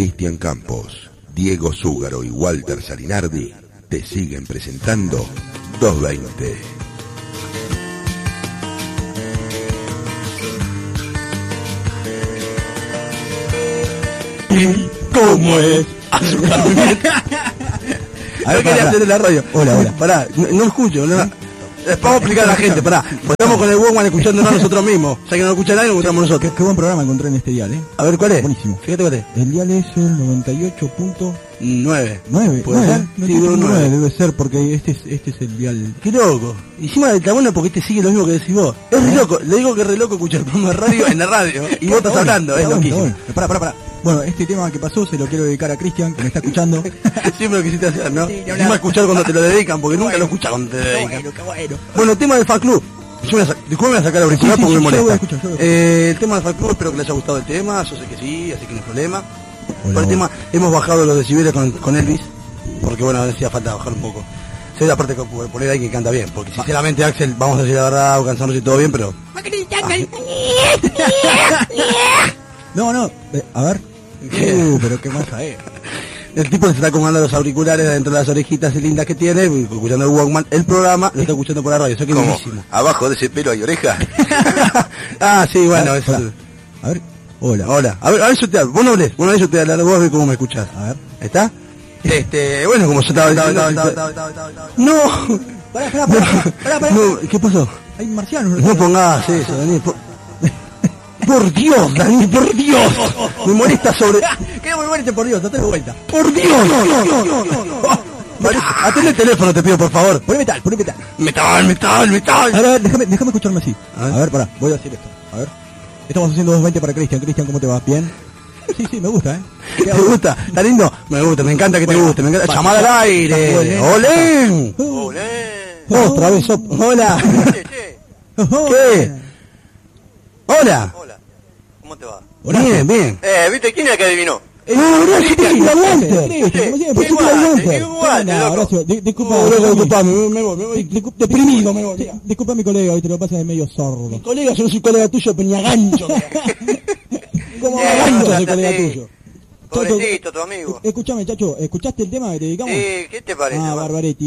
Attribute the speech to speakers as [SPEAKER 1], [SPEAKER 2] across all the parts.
[SPEAKER 1] Cristian Campos, Diego Zúgaro y Walter Salinardi te siguen presentando 220.
[SPEAKER 2] ¿Cómo es? A ver, quería hacer en la radio.
[SPEAKER 3] Hola.
[SPEAKER 2] Pará, no escucho, no. Vamos a explicar a la gente, pará. Pues estamos con el Walkman escuchándonos nosotros mismos. O sea que no lo escucha nadie, lo escuchamos nosotros.
[SPEAKER 3] Qué buen programa encontré en este dial,
[SPEAKER 2] A ver, ¿cuál es?
[SPEAKER 3] Buenísimo.
[SPEAKER 2] Fíjate cuál es.
[SPEAKER 3] El dial es el 98.9.
[SPEAKER 2] 9. ¿Puede ser? Sí,
[SPEAKER 3] 9 debe ser porque este es el dial.
[SPEAKER 2] Qué loco. Encima está bueno porque este sigue lo mismo que decís vos. Es re loco. Le digo que es re loco escuchar el programa de radio en la radio. Y vos estás hablando, es loquísimo.
[SPEAKER 3] Pará. Bueno, este tema que pasó se lo quiero dedicar a Cristian, que me está escuchando.
[SPEAKER 2] Siempre lo quisiste hacer, ¿no? Sí, encima escuchar cuando te lo dedican, porque nunca lo escuchas cuando te dedican. Bueno, el tema del fan club. Disculpe a sacar la original porque me molesta. El tema del fan club, espero que les haya gustado el tema. Yo sé que sí, así que no hay problema. Por el tema, hemos bajado los decibeles con Elvis, porque bueno, decía falta bajar un poco. Sé la parte que poner ahí que canta bien, porque sinceramente Axel, vamos a decir la verdad, o cansarnos y todo bien, pero...
[SPEAKER 3] No, a ver. Pero qué más es.
[SPEAKER 2] El tipo se está acomodando los auriculares dentro de las orejitas lindas que tiene, escuchando el Walkman, el programa, lo está escuchando por la radio, eso que es buenísimo.
[SPEAKER 1] ¿Abajo de ese pelo hay oreja?
[SPEAKER 2] Sí, bueno, eso.
[SPEAKER 3] A ver, hola.
[SPEAKER 2] A ver, yo te hablo, vos no hablés, yo te hablo, vos ves cómo me escuchás. A ver, ¿está? Bueno, como yo estaba... ¡No!
[SPEAKER 3] Pará.
[SPEAKER 2] No, ¿qué pasó?
[SPEAKER 3] Hay marcianos.
[SPEAKER 2] No pongas eso, Daniel. Por Dios, Daniel, por Dios. Me molesta sobre...
[SPEAKER 3] ¿Qué me molesta por Dios? Date de vuelta.
[SPEAKER 2] ¡Por Dios! Atende el teléfono, te pido, por favor.
[SPEAKER 3] Poné metal.
[SPEAKER 2] Metal.
[SPEAKER 3] A ver, déjame escucharme así. A ver, pará, voy a decir esto. A ver. Estamos haciendo 220 para Cristian. Cristian, ¿cómo te va? ¿Bien? Sí, me gusta,
[SPEAKER 2] ¿Te gusta? ¿Está lindo? Me gusta, me encanta que te guste. Me encanta. Llamada al aire. ¡Olé! Otra vez, hola. ¿Qué? Hola.
[SPEAKER 4] ¿Cómo te va?
[SPEAKER 2] Bien.
[SPEAKER 4] ¿Viste quién es el que adivinó?
[SPEAKER 3] Horacio, disculpame, me voy. Deprimido me voy. Disculpa a mi colega, hoy te lo pasa de medio sordo.
[SPEAKER 2] Mi colega, yo no soy colega tuyo, pero ni a gancho.
[SPEAKER 3] ¿Cómo a gancho soy colega tuyo?
[SPEAKER 4] Pobrecito, tu amigo.
[SPEAKER 3] Escuchame, Chacho, ¿escuchaste el tema que te dedicamos?
[SPEAKER 4] Sí, ¿qué te parece?
[SPEAKER 3] Barbaretti.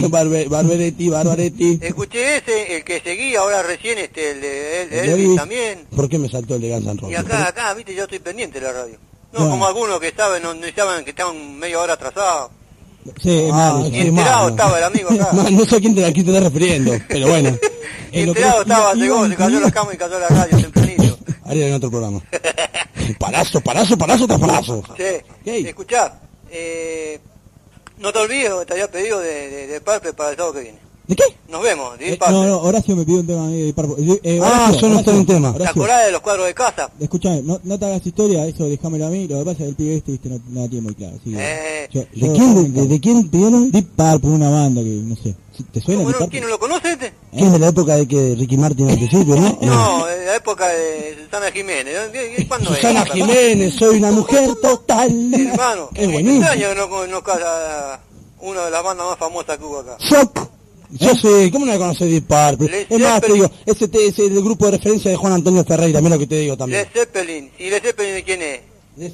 [SPEAKER 4] Escuché ese, el que seguía ahora recién, el de Elvis también.
[SPEAKER 2] ¿Por qué me saltó el de Guns N' Roses?
[SPEAKER 4] Y acá, viste, yo estoy pendiente de la radio. No, como algunos que saben, no saben que estaban media hora atrasados.
[SPEAKER 3] Sí,
[SPEAKER 4] enterado estaba el amigo acá.
[SPEAKER 2] No sé a quién te estás refiriendo, pero bueno.
[SPEAKER 4] Enterado estaba, llegó, se cayó la cama y cayó la radio tempranito.
[SPEAKER 2] Haría en otro programa. Palazo tras palazo.
[SPEAKER 4] Sí, escuchá, no te olvides que te había pedido de Pulp para el sábado que viene.
[SPEAKER 3] ¿De qué?
[SPEAKER 4] Nos vemos,
[SPEAKER 3] No, Horacio me pidió un tema de Pulp.
[SPEAKER 2] Yo no estoy en tema.
[SPEAKER 4] ¿Te acordás de los cuadros de casa?
[SPEAKER 3] Escuchame, no te hagas historia, eso déjamelo a mí. Lo que pasa es que el pibe viste, no la tiene muy claro. Así que,
[SPEAKER 2] ¿De quién pidieron?
[SPEAKER 3] Deep Purple, una banda que, no sé. ¿Te suena?
[SPEAKER 4] Bueno, ¿quién no lo conoce este?
[SPEAKER 2] ¿Quién es de la época de que Ricky Martin al principio, no?
[SPEAKER 4] No, de la época de Susana Jiménez. ¿Cuándo
[SPEAKER 2] Susana Jiménez, soy una mujer total.
[SPEAKER 4] Hermano,
[SPEAKER 2] es buenísimo.
[SPEAKER 4] ¿Qué año no casa una de las bandas más famosas que hubo acá?
[SPEAKER 2] Shock. Yo sé, ¿cómo no la conoces Deep Purple? Es más, te digo, ese es el grupo de referencia de Juan Antonio Ferreira, mira lo que te digo también.
[SPEAKER 4] Led Zeppelin. ¿Y Led Zeppelin de quién es?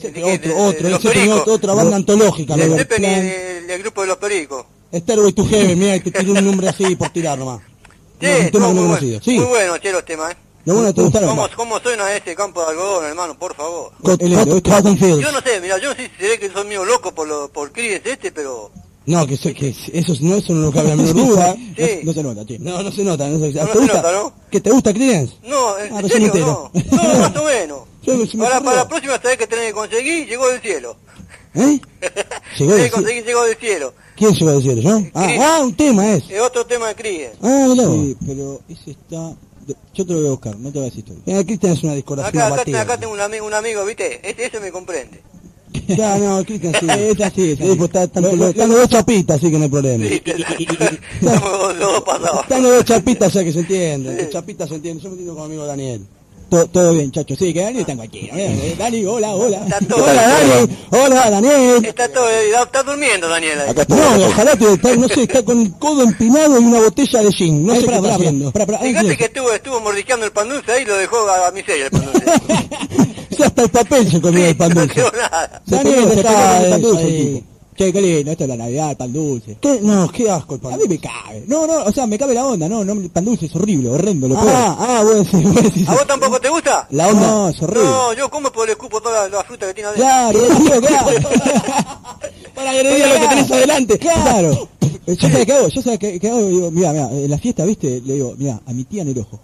[SPEAKER 2] Otra banda antológica.
[SPEAKER 4] Led Zeppelin del grupo de los Pericos.
[SPEAKER 2] Stairway to Heaven, mira, te tiro un nombre así por tirar nomás.
[SPEAKER 4] Sí, muy bueno, che, los temas, ¿Cómo suena ese campo de algodón, hermano? Por favor. Yo no sé, mira, yo no sé si seré que soy medio loco por Creedence pero...
[SPEAKER 2] No, que eso no lo cabe a menor duda.
[SPEAKER 4] Sí.
[SPEAKER 3] No se nota, che.
[SPEAKER 2] No se nota.
[SPEAKER 4] No se nota, ¿no?
[SPEAKER 2] ¿Que te gusta Creedence?
[SPEAKER 4] No, en serio, no. No, más o menos. Para la próxima sabés que tenés que conseguir, llegó del cielo.
[SPEAKER 2] Llegó
[SPEAKER 4] del cielo.
[SPEAKER 2] ¿Quién llegó del cielo? ¿Yo? Un tema es.
[SPEAKER 4] Es otro tema de Creedence.
[SPEAKER 3] Sí, pero ese está... Yo te lo voy a buscar, no te voy a decir historia.
[SPEAKER 2] Cristian es una discografía batida.
[SPEAKER 4] Acá tengo un amigo, ¿viste? Ese me comprende.
[SPEAKER 2] Ya, no, Cristian sí. Es así. Están dos chapitas, así que no hay problema.
[SPEAKER 4] Sí, estamos los dos pasados.
[SPEAKER 2] Están los dos chapitas, ya que se entienden. Los chapitas se entienden. Yo me entiendo con mi amigo Daniel.
[SPEAKER 3] Todo bien, Chacho. Sí, que Dani está en cualquiera. Dani, hola.
[SPEAKER 4] Está todo
[SPEAKER 2] Hola, Daniel.
[SPEAKER 4] Está durmiendo, Daniel.
[SPEAKER 2] No, ojalá está con el codo empinado y una botella de gin. No sé qué está haciendo.
[SPEAKER 4] Fíjate que estuvo mordisqueando el pan dulce ahí y lo dejó a miseria el pan dulce.
[SPEAKER 3] hasta el papel se comió el pan dulce. Daniel, se comió el pan dulce el tipo. Che, qué lindo, esto es la Navidad, el pan dulce.
[SPEAKER 2] ¿Qué? No, qué asco el pan dulce.
[SPEAKER 3] A mí me cabe. No, o sea, me cabe la onda, no, el pan dulce es horrible, horrendo, lo
[SPEAKER 2] bueno, sí.
[SPEAKER 4] ¿A vos tampoco te gusta?
[SPEAKER 3] La onda. No, es horrible.
[SPEAKER 4] No, yo como por el escupo toda la fruta que tiene adentro.
[SPEAKER 3] Claro. Para agredir lo que tenés adelante. Claro. Yo sabés qué hago, digo, mira, en la fiesta, ¿viste? Le digo, mira, a mi tía en el ojo.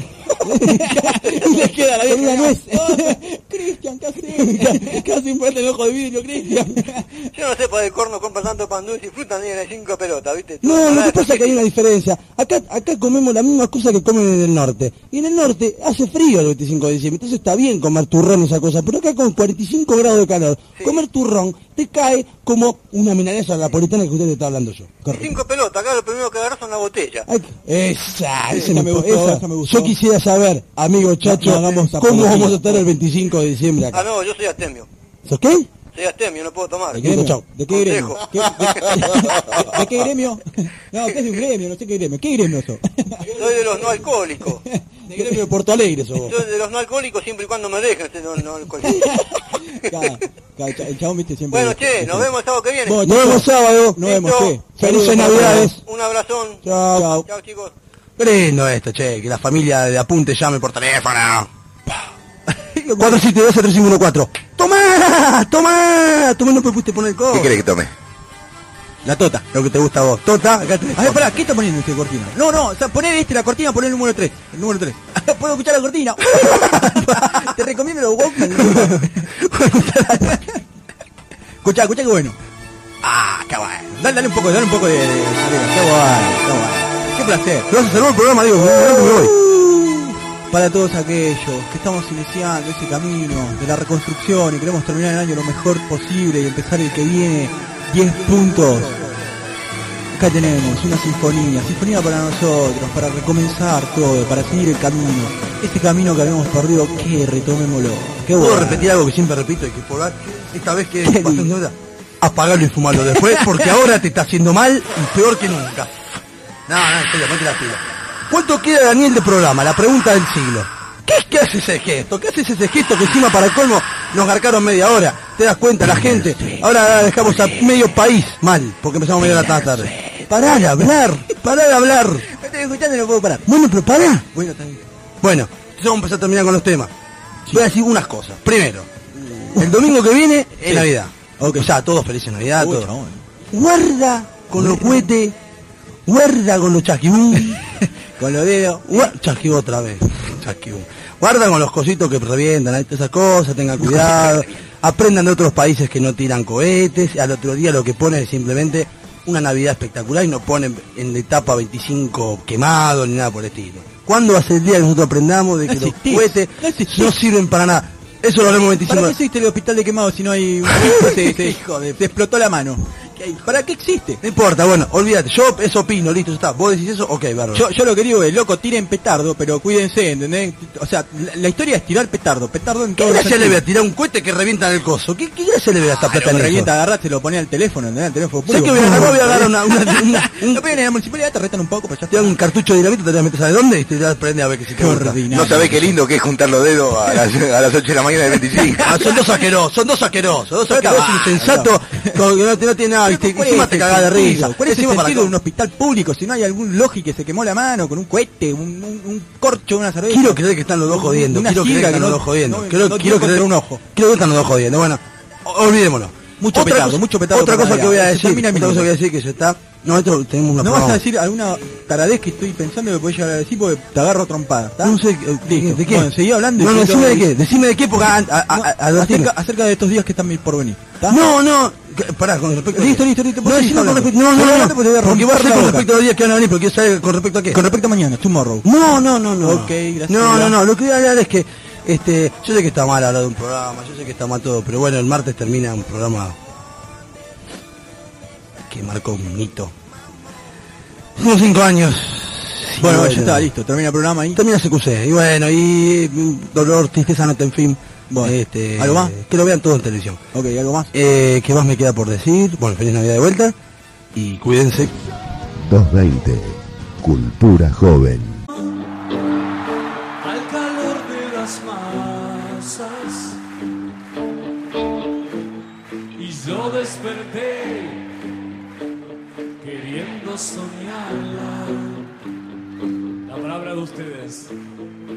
[SPEAKER 2] Y le queda la vieja
[SPEAKER 3] nuez. Cristian, casi muerde el ojo de vidrio, Cristian.
[SPEAKER 4] Yo no sé por el corno compra tanto pan dulce y fruta ni en 5 pelotas, ¿viste?
[SPEAKER 2] No, lo que pasa es que hay una diferencia. Acá comemos la misma cosa que comen en el norte. Y en el norte hace frío el 25 de diciembre, entonces está bien comer turrón y esa cosa. Pero acá con 45 grados de calor, comer turrón te cae como una milanesa napolitana que usted te está hablando yo.
[SPEAKER 4] 5 pelotas, acá lo primero que agarras son la botella.
[SPEAKER 2] Esa me gustó. Yo quisiera saber, amigo Chacho, ¿cómo vamos a estar el 25 de diciembre acá?
[SPEAKER 4] Ah, no, yo soy astemio.
[SPEAKER 2] ¿Sos qué?
[SPEAKER 4] Soy astemio, no puedo tomar.
[SPEAKER 3] ¿De qué gremio? ¿De qué gremio? No, ¿qué es un gremio? No sé qué gremio. ¿Qué gremio sos?
[SPEAKER 4] Soy de los no alcohólicos.
[SPEAKER 2] De gremio de Porto Alegre sos vos.
[SPEAKER 4] Soy de los no alcohólicos siempre y cuando me dejen ser no alcohólicos.
[SPEAKER 3] El chabón, viste, siempre...
[SPEAKER 4] Bueno, che, nos vemos el sábado que viene.
[SPEAKER 2] Nos vemos sábado.
[SPEAKER 3] Nos vemos, che.
[SPEAKER 2] Felices Navidades.
[SPEAKER 4] Un abrazón.
[SPEAKER 2] Chao,
[SPEAKER 4] chicos.
[SPEAKER 2] Qué lindo esto, che, que la familia de Apunte llame por teléfono. 472-3514. ¡Tomá! No me pudiste poner el codo.
[SPEAKER 1] ¿Qué querés que tome?
[SPEAKER 2] La tota, lo que te gusta a vos. Tota, acá tenés.
[SPEAKER 3] A ver, pará, ¿qué está poniendo este cortina? No, o sea, poné la cortina, poné el número 3. El número 3. ¿Puedo escuchar la cortina? Te recomiendo los Walkman. Escuchá, qué bueno.
[SPEAKER 2] Qué bueno.
[SPEAKER 3] Dale un poco de... Qué bueno. Qué placer.
[SPEAKER 2] Lo vas a hacer el programa, digo,
[SPEAKER 3] para todos aquellos que estamos iniciando ese camino de la reconstrucción y queremos terminar el año lo mejor posible y empezar el que viene 10 puntos. Acá tenemos una sinfonía para nosotros, para recomenzar todo, para seguir el camino. Ese camino que habíamos perdido, que retomémoslo. Qué
[SPEAKER 2] ¿Puedo repetir algo que siempre repito y que por esta vez que es bastante nota? Apagarlo y fumarlo después, porque ahora te está haciendo mal y peor que nunca. No, en serio, ponte la pila. ¿Cuánto queda, Daniel, de programa? La pregunta del siglo. ¿Qué hace ese gesto? ¿Qué hace ese gesto que encima para el colmo nos garcaron media hora? ¿Te das cuenta la gente? Ahora dejamos a medio país mal, porque empezamos media hora tarde. Pará de hablar.
[SPEAKER 3] Me estoy escuchando y no puedo parar.
[SPEAKER 2] Bueno, pero pará.
[SPEAKER 3] Bueno, también.
[SPEAKER 2] Bueno, entonces vamos a empezar a terminar con los temas. Voy a decir unas cosas. Primero, el domingo que viene es Navidad.
[SPEAKER 3] Okay.
[SPEAKER 2] O sea, todos felices Navidad, todos. Guarda con los cohetes. Guarda con los chasquibum.
[SPEAKER 3] Con los dedos.
[SPEAKER 2] Chasquibum otra vez. Guarda con los cositos que revientan, esas cosas, tengan cuidado. Aprendan de otros países que no tiran cohetes. Al otro día lo que ponen es simplemente una Navidad espectacular y no ponen en la etapa 25 quemado ni nada por el estilo. ¿Cuándo va a ser el día que nosotros aprendamos de que los cohetes no sirven para nada? Eso lo haremos 25.
[SPEAKER 3] ¿Para qué existe el hospital de quemados si no hay un... se explotó la mano? ¿Para qué existe?
[SPEAKER 2] No importa, bueno, olvídate, yo eso opino, listo, ya está. ¿Vos decís eso? Ok, bárbaro.
[SPEAKER 3] Yo lo que digo es, loco, tiren petardo, pero cuídense, ¿entendés? O sea, la historia es tirar petardo en todo.
[SPEAKER 2] ¿Qué gracia le ve a tirar un cohete que revienta en el coso? ¿Qué gracia le ve a esta plata en eso?
[SPEAKER 3] Revienta, agarraste, lo ponés al teléfono, ¿entendés? Al teléfono
[SPEAKER 2] público. Sé que voy a agarrar
[SPEAKER 3] no piden en la municipalidad, te retan un poco, pero ya
[SPEAKER 2] te dan un cartucho de dinamita, te la metes ¿sabes dónde? Y te la prende a ver que si te gusta.
[SPEAKER 1] No sabés qué lindo que es juntar los dedos a las 8 de la mañana del 25.
[SPEAKER 2] Son dos asquerosos, insensatos, que no tiene nada, ¿viste? Encima te cagás de risa.
[SPEAKER 3] ¿Cuál es el sentido de un hospital público si no hay algún logi que se quemó la mano con un cohete, un corcho, una cerveza?
[SPEAKER 2] Quiero creer que están los dos jodiendo. Quiero creer que están los dos jodiendo. Quiero creer
[SPEAKER 3] un ojo.
[SPEAKER 2] Quiero que están los dos jodiendo. Bueno, olvidémoslo.
[SPEAKER 3] Mucho petardo.
[SPEAKER 2] Otra cosa que voy a decir, que se está... No, esto tenemos una
[SPEAKER 3] prueba. ¿No vas a decir alguna taradez que estoy pensando que podés llegar a decir porque te agarro trompada?
[SPEAKER 2] No sé,
[SPEAKER 3] listo.
[SPEAKER 2] ¿De qué?
[SPEAKER 3] Bueno, seguí hablando.
[SPEAKER 2] No, decime de qué, porque...
[SPEAKER 3] acerca de estos días que están por venir.
[SPEAKER 2] No, pará, con respecto a...
[SPEAKER 3] Listo.
[SPEAKER 2] No, decime con respecto... No, porque va a ser con respecto a los días que van a venir, porque quiero saber con respecto a qué.
[SPEAKER 3] Con respecto a mañana, tomorrow.
[SPEAKER 2] No.
[SPEAKER 3] Ok, gracias.
[SPEAKER 2] No, lo que voy a hablar es que... yo sé que está mal hablar de un programa, yo sé que está mal todo, pero bueno, el martes termina un programa... que marcó un hito. Unos 5 años.
[SPEAKER 3] Bueno, ya está, listo, termina el programa ahí.
[SPEAKER 2] Termina CQC, y bueno, y dolor, tristeza, nota, en fin.
[SPEAKER 3] Bueno, ¿algo más?
[SPEAKER 2] Que lo vean todo en televisión.
[SPEAKER 3] Ok, ¿algo más?
[SPEAKER 2] ¿Qué más me queda por decir? Bueno, feliz Navidad de vuelta, y cuídense.
[SPEAKER 1] 220, Cultura Joven.
[SPEAKER 5] Al calor de las masas yo desperté queriendo soñarla. La palabra de ustedes.